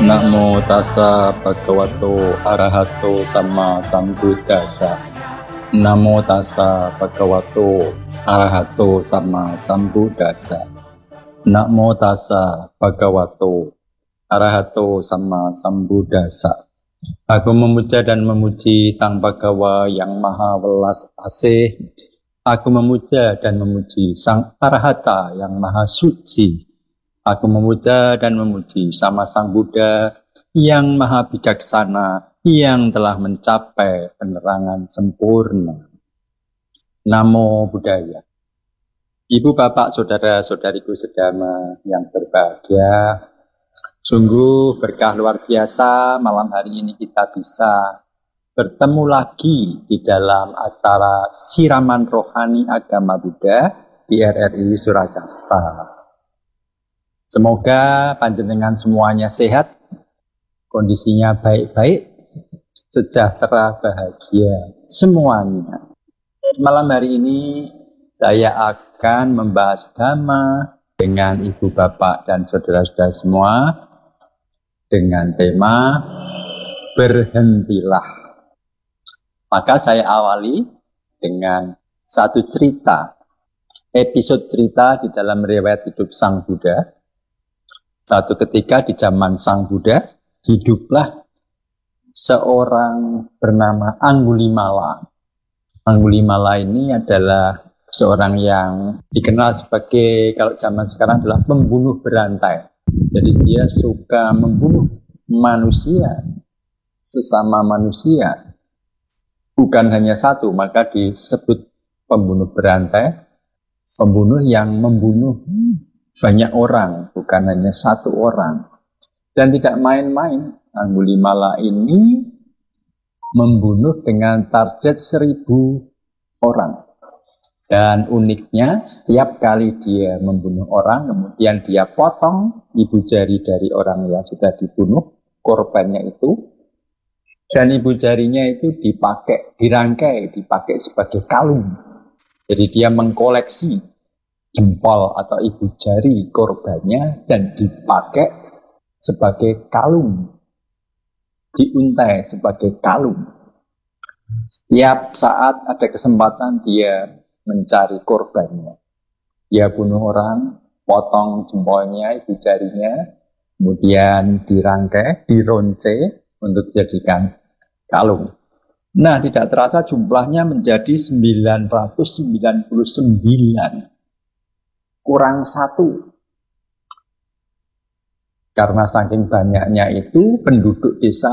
Namo tassa bhagavato arahato samma sambuddhassa. Namo tassa bhagavato arahato samma sambuddhassa. Namo tassa bhagavato arahato samma sambuddhassa. Aku memuja dan memuji Sang Bhagawa yang Maha Welas Asih. Aku memuja dan memuji Sang Arahata yang Maha Suci. Aku memuja dan memuji sama Sang Buddha yang Maha Bijaksana, yang telah mencapai penerangan sempurna. Namo Buddhaya. Ibu, bapak, saudara-saudariku sedama yang berbahagia, sungguh berkah luar biasa malam hari ini kita bisa bertemu lagi di dalam acara siraman rohani agama Buddha di RRI Surakarta. Semoga panjenengan semuanya sehat, kondisinya baik-baik, sejahtera, bahagia, semuanya. Malam hari ini saya akan membahas dhamma dengan ibu bapak dan saudara-saudara semua dengan tema berhentilah. Maka saya awali dengan satu cerita, episode cerita di dalam riwayat hidup Sang Buddha. Satu ketika di zaman Sang Buddha, hiduplah seorang bernama Anggulimala. Anggulimala ini adalah seorang yang dikenal sebagai, kalau zaman sekarang adalah pembunuh berantai. Jadi dia suka membunuh manusia, sesama manusia. Bukan hanya satu, maka disebut pembunuh berantai, pembunuh yang membunuh banyak orang, bukan hanya satu orang. Dan tidak main-main, Anggulimala ini membunuh dengan target 1.000 orang. Dan uniknya, setiap kali dia membunuh orang, kemudian dia potong ibu jari dari orang yang sudah dibunuh, korbannya itu. Dan ibu jarinya itu dirangkai, dipakai sebagai kalung. Jadi dia mengkoleksi jempol atau ibu jari korbannya dan dipakai sebagai kalung, diuntai sebagai kalung. Setiap saat ada kesempatan dia mencari korbannya. Dia bunuh orang, potong jempolnya, ibu jarinya, kemudian dirangkai, dironce untuk dijadikan kalung. Nah, tidak terasa jumlahnya menjadi 999. Kurang 1. Karena saking banyaknya itu penduduk desa